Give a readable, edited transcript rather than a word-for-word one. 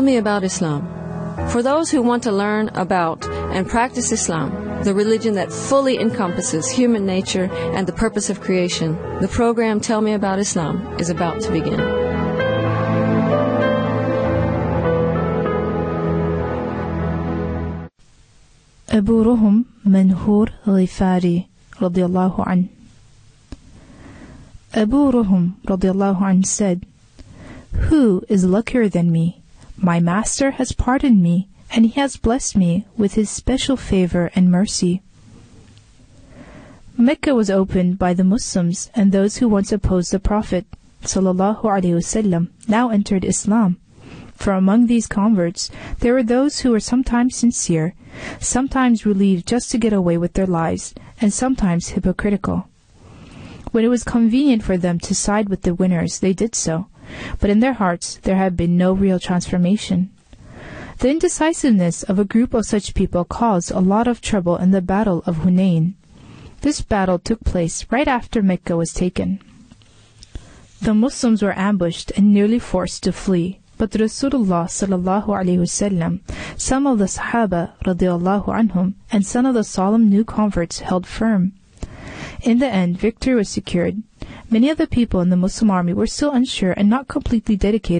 Tell me about Islam. For those who want to learn about and practice Islam, the religion that fully encompasses human nature and the purpose of creation, the program Tell Me About Islam is about to begin. Abu Ruhm Manhur Ghifari radiyallahu anh. Abu Ruhm radiyallahu anh said, "Who is luckier than me? My master has pardoned me, and he has blessed me with his special favor and mercy." Mecca was opened by the Muslims, and those who once opposed the Prophet ﷺ now entered Islam. For among these converts, there were those who were sometimes sincere, sometimes relieved just to get away with their lives, and sometimes hypocritical. When it was convenient for them to side with the winners, they did so, but in their hearts there had been no real transformation. The indecisiveness of a group of such people caused a lot of trouble in the Battle of Hunayn. This battle took place right after Mecca was taken. The Muslims were ambushed and nearly forced to flee, but Rasulullah ﷺ, some of the Sahaba radiyallahu anhum, and some of the solemn new converts held firm. In the end, victory was secured. Many of the people in the Muslim army were still unsure and not completely dedicated